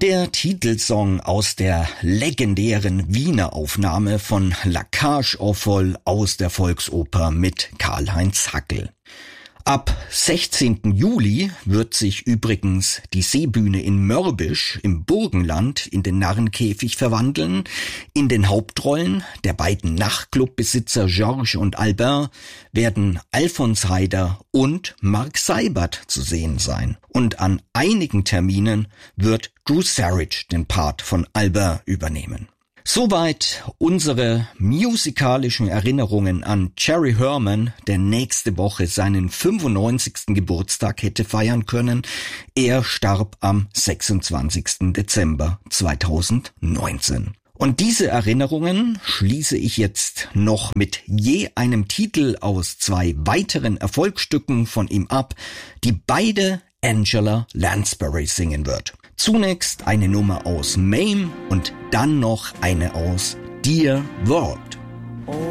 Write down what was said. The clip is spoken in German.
Der Titelsong aus der legendären Wiener Aufnahme von La Cage aux Folles aus der Volksoper mit Karl-Heinz Hackel. Ab 16. Juli wird sich übrigens die Seebühne in Mörbisch im Burgenland in den Narrenkäfig verwandeln. In den Hauptrollen der beiden Nachtclubbesitzer Georges und Albert werden Alfons Heider und Mark Seibert zu sehen sein. Und an einigen Terminen wird Drew Sarich den Part von Albert übernehmen. Soweit unsere musikalischen Erinnerungen an Jerry Herman, der nächste Woche seinen 95. Geburtstag hätte feiern können. Er starb am 26. Dezember 2019. Und diese Erinnerungen schließe ich jetzt noch mit je einem Titel aus 2 weiteren Erfolgsstücken von ihm ab, die beide Angela Lansbury singen wird. Zunächst eine Nummer aus Mame und dann noch eine aus Dear World.